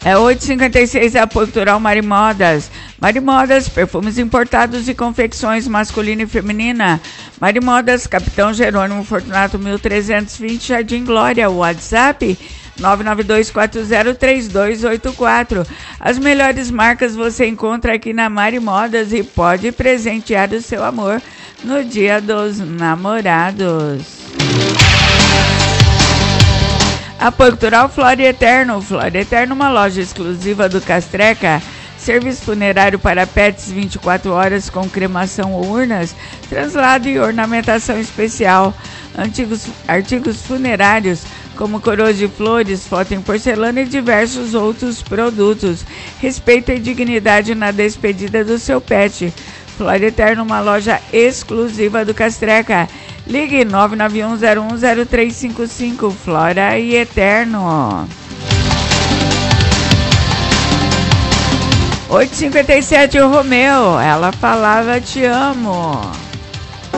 É 8h56, apoio cultural Marimodas. Marimodas, perfumes importados e confecções masculina e feminina. Marimodas, Capitão Jerônimo Fortunato 1320, Jardim Glória. WhatsApp 992403284. As melhores marcas você encontra aqui na Marimodas e pode presentear o seu amor no Dia dos Namorados. Apoio cultural Flora Eterno. Flora Eterno, uma loja exclusiva do Castreca. Serviço funerário para pets 24 horas com cremação ou urnas, translado e ornamentação especial. Artigos funerários como coroas de flores, foto em porcelana e diversos outros produtos. Respeito e dignidade na despedida do seu pet. Flora Eterno, uma loja exclusiva do Castreca. Ligue 991010355. Flora e Eterno. 8h57, o Romeu. Ela falava te amo.